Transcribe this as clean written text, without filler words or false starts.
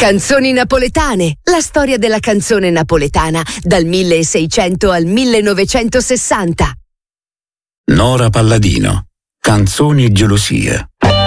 Canzoni napoletane, la storia della canzone napoletana dal 1600 al 1960. Nora Palladino, Canzoni e gelosia.